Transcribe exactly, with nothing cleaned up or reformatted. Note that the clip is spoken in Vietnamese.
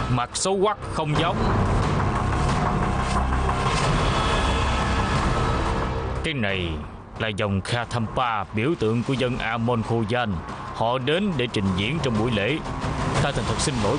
Mặt xấu quắc không giống. Cái này là dòng Khathampa, biểu tượng của dân Amon Khojan. Họ đến để trình diễn trong buổi lễ. Ta thành thật xin lỗi